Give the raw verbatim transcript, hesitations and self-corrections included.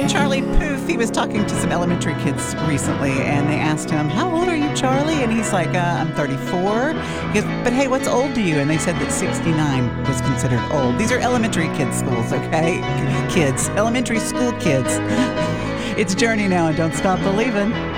Charlie Puth, he was talking to some elementary kids recently, and they asked him, how old are you, Charlie? And he's like, uh, I'm thirty-four. He goes, but hey, what's old to you? And they said that sixty-nine was considered old. These are elementary kids schools, okay? Kids, elementary school kids. It's Journey now, and don't stop believing.